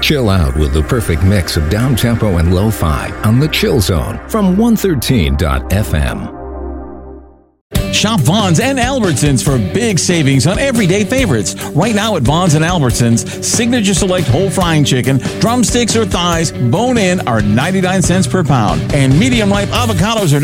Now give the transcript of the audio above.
Chill out with the perfect mix of down-tempo and lo-fi on The Chill Zone from 113.fm. Shop Vaughn's and Albertsons for big savings on everyday favorites. Right now at Vaughn's and Albertsons, Signature Select whole frying chicken, drumsticks or thighs, bone-in are 99 cents per pound. And medium-ripe avocados are